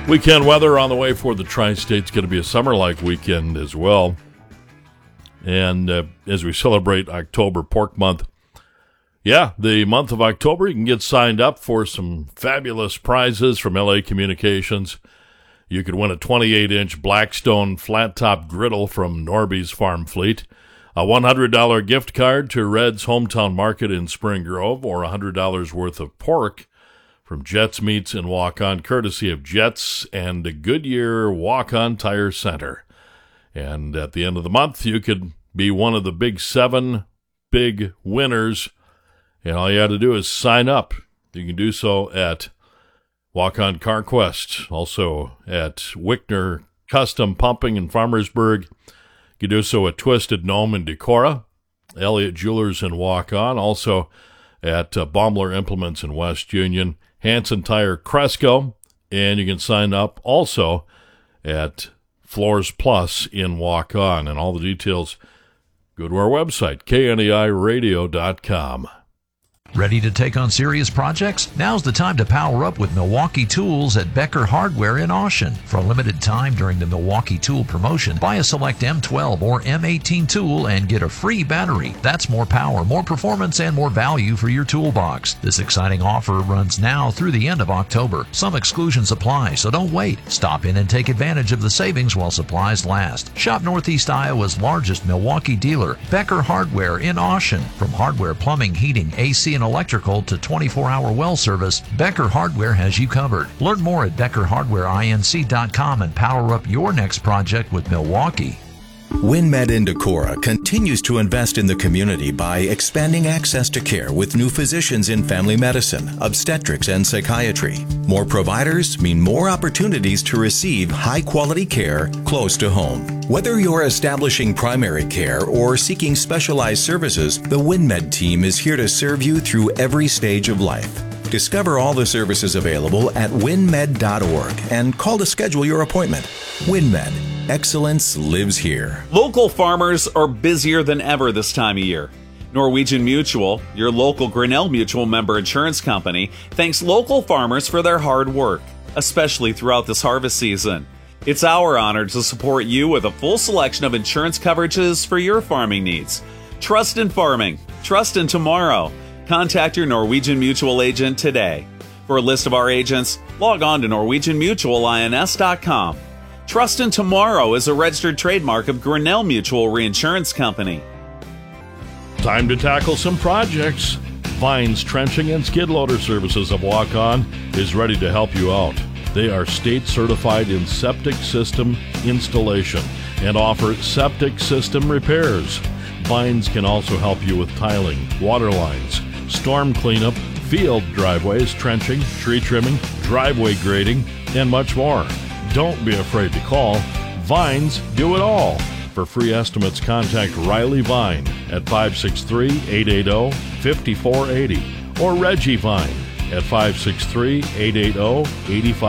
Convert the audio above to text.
Weekend weather on the way for the Tri-State's going to be a summer-like weekend as well. And as we celebrate October Pork Month, the month of October, you can get signed up for some fabulous prizes from LA Communications. You could win a 28-inch Blackstone flat-top griddle from Norby's Farm Fleet, a $100 gift card to Red's Hometown Market in Spring Grove, or $100 worth of pork from Jets Meats and Walk-On, courtesy of Jets and the Goodyear Walk-On Tire Center. And at the end of the month, you could be one of the big 7 big winners, and all you have to do is sign up. You can do so at Walk-On CarQuest, also at Wickner Custom Pumping in Farmersburg. You can do so at Twisted Gnome in Decorah, Elliott Jewelers in Walk-On, also at Baumler Implements in West Union, Hanson Tire Cresco, and you can sign up also at Floors Plus in Walk-On. And all the details, go to our website, kneiradio.com. Ready to take on serious projects? Now's the time to power up with Milwaukee Tools at Becker Hardware in Austin. For a limited time during the Milwaukee Tool promotion, buy a select M12 or M18 tool and get a free battery. That's more power, more performance, and more value for your toolbox. This exciting offer runs now through the end of October. Some exclusions apply, so don't wait. Stop in and take advantage of the savings while supplies last. Shop Northeast Iowa's largest Milwaukee dealer, Becker Hardware in Austin. From hardware, plumbing, heating, AC, and electrical to 24-hour well service, Becker Hardware has you covered. Learn more at BeckerHardwareInc.com and power up your next project with Milwaukee. WinMed in Decorah continues to invest in the community by expanding access to care with new physicians in family medicine, obstetrics, and psychiatry. More providers mean more opportunities to receive high-quality care close to home. Whether you're establishing primary care or seeking specialized services, the WinMed team is here to serve you through every stage of life. Discover all the services available at winmed.org and call to schedule your appointment. WinMed. Excellence lives here. Local farmers are busier than ever this time of year. Norwegian Mutual, your local Grinnell Mutual member insurance company, thanks local farmers for their hard work, especially throughout this harvest season. It's our honor to support you with a full selection of insurance coverages for your farming needs. Trust in farming. Trust in tomorrow. Contact your Norwegian Mutual agent today. For a list of our agents, log on to NorwegianMutualINS.com. Trust in Tomorrow is a registered trademark of Grinnell Mutual Reinsurance Company. Time to tackle some projects. Vines Trenching and Skid Loader Services of Walk-On is ready to help you out. They are state certified in septic system installation and offer septic system repairs. Vines can also help you with tiling, water lines, storm cleanup, field driveways, trenching, tree trimming, driveway grading, and much more. Don't be afraid to call. Vines do it all. For free estimates, contact Riley Vine at 563-880-5480 or Reggie Vine at 563-880-8580.